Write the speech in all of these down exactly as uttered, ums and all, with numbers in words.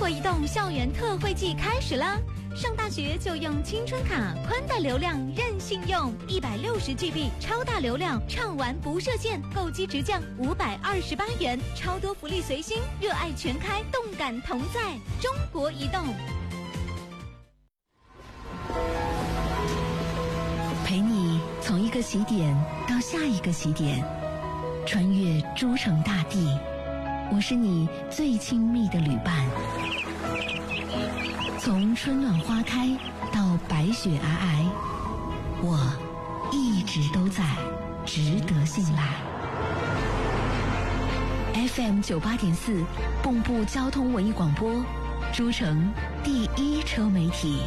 国移动校园特惠季开始了，上大学就用青春卡，宽带流量任性用，一百六十 G B 超大流量，畅玩不设限，购机直降五百二十八元，超多福利随心，热爱全开，动感同在。中国移动陪你从一个起点到下一个起点，穿越诸城大地。我是你最亲密的旅伴，从春暖花开到白雪皑皑，我一直都在，值得信赖。F M 九八点四，蚌埠交通文艺广播，诸城第一车媒体。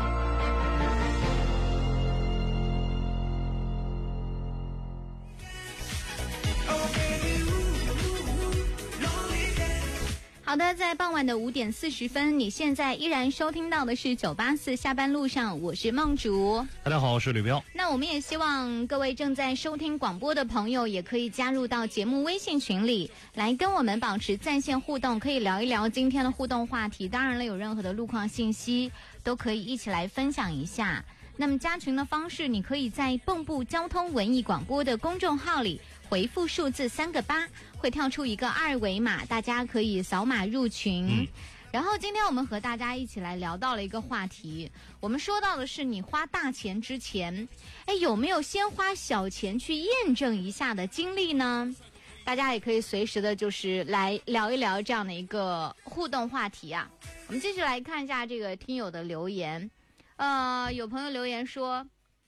好的，在傍晚的五点四十分，你现在依然收听到的是九八四下班路上，我是梦竹。 大家好，我是吕彪。 那我们也希望各位正在收听广播的朋友，也可以加入到节目微信群里，来跟我们保持在线互动，可以聊一聊今天的互动话题。当然了，有任何的路况信息，都可以一起来分享一下。那么加群的方式，你可以在蚌埠交通文艺广播的公众号里回复数字三个八，会跳出一个二维码，大家可以扫码入群。嗯、然后今天我们和大家一起来聊到了一个话题，我们说到的是你花大钱之前，哎，有没有先花小钱去验证一下的经历呢？大家也可以随时的就是来聊一聊这样的一个互动话题啊。我们继续来看一下这个听友的留言。呃，有朋友留言说，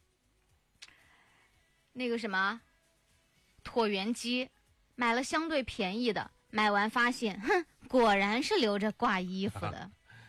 那个什么椭圆机买了相对便宜的，买完发现，哼，果然是留着挂衣服的。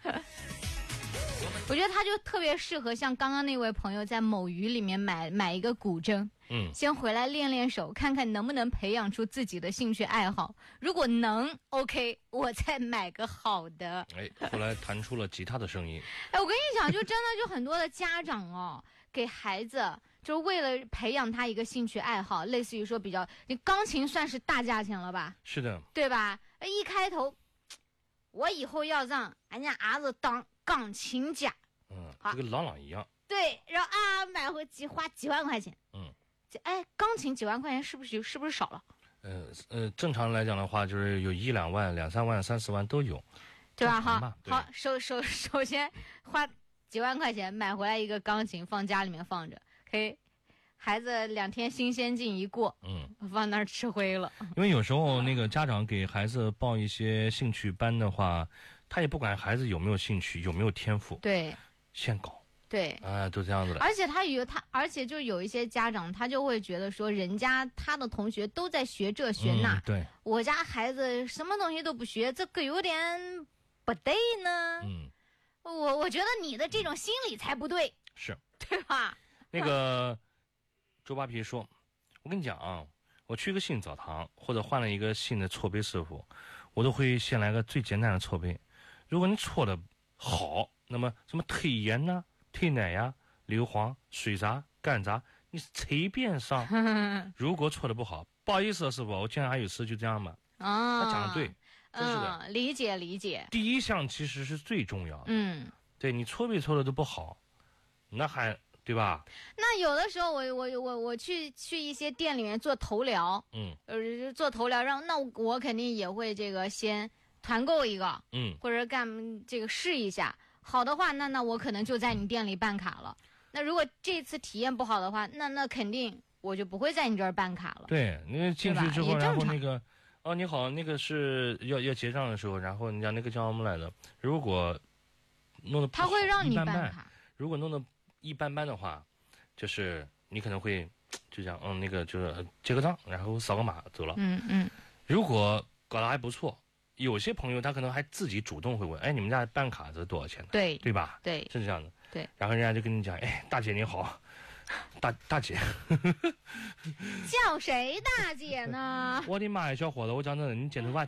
我觉得他就特别适合像刚刚那位朋友在某鱼里面买买一个古筝，嗯，先回来练练手，看看能不能培养出自己的兴趣爱好。如果能 ，OK， 我再买个好的。 哎，后来弹出了吉他的声音。 哎，我跟你讲，就真的就很多的家长哦，给孩子就是为了培养他一个兴趣爱好，类似于说比较，你钢琴算是大价钱了吧？ 是的， 对吧？一开头，我以后要让俺家儿子当钢琴家。 嗯，就跟朗朗一样。 对，然后啊，买回几花几万块钱。嗯，哎，钢琴几万块钱是不是是不是少了？ 呃呃，正常来讲的话，就是有一两万、两三万、三四万都有， 对吧？好，好，首首首先花几万块钱买回来一个钢琴，放家里面放着，可以。孩子两天新鲜劲一过，嗯，放那儿吃灰了。 因为有时候那个家长给孩子报一些兴趣班的话，他也不管孩子有没有兴趣，有没有天赋， 对， 现搞， 对， 啊，都这样子的。 而且他有他，而且就有一些家长，他就会觉得说，人家他的同学都在学这学那， 嗯、对， 我家孩子什么东西都不学，这个有点不对呢。嗯，我我觉得你的这种心理才不对， 是， 对吧？ 那个。周扒皮说，我跟你讲啊，我去一个新澡堂或者换了一个新的搓背师傅，我都会先来个最简单的搓背。如果你搓的好，那么什么推盐呐、推奶呀、硫磺、水闸、干闸，你随便上。如果搓的不好，不好意思师傅，我见还有事，就这样吧。啊，他讲的对，真是的、 嗯，理解理解。 第一项其实是最重要的。 嗯， 对，你搓背搓的都不好，那还。对吧？ 那有的时候我我我我去去一些店里面做头疗，嗯，呃，做头疗，让那我肯定也会这个先团购一个，嗯，或者干这个试一下，好的话，那那我可能就在你店里办卡了。那如果这次体验不好的话，那那肯定我就不会在你这儿办卡了。 对，那进去之后，然后那个，哦，你好，那个是要要结账的时候，然后人家那个叫什么来着？如果弄得他会让你办办卡， 如果弄得一般般的话，就是你可能会就这样，嗯，那个就是结个账，然后扫个码走了。 嗯嗯。 如果搞得还不错，有些朋友他可能还自己主动会问，哎，你们家办卡这多少钱呢？ 对， 对吧？ 对， 是这样的。 对。 然后人家就跟你讲，哎，大姐你好，大大姐。 叫谁大姐呢？ 我的妈呀，小伙子，我讲真的，你剪头发。